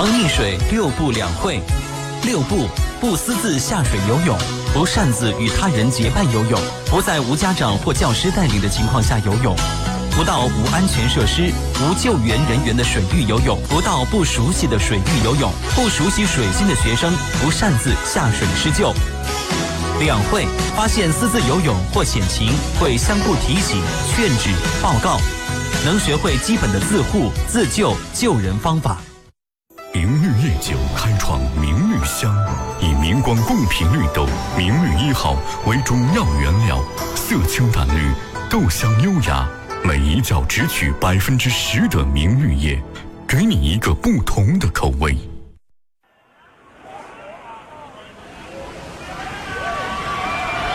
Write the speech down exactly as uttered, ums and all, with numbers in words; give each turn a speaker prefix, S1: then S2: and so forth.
S1: 防溺水六不两会。六不：不私自下水游泳，不擅自与他人结伴游泳，不在无家长或教师带领的情况下游泳，不到无安全设施、无救援人员的水域游泳，不到不熟悉的水域游泳，不熟悉水性的学生不擅自下水施救。两会：发现私自游泳或潜情，会相互提醒、劝止、报告，能学会基本的自护、自救、救人方法。
S2: 明绿夜酒开创明绿香，以明光贡品绿豆明绿一号为主要原料，色清淡绿，豆香优雅，每一角只取百分之十的明绿叶，给你一个不同的口味。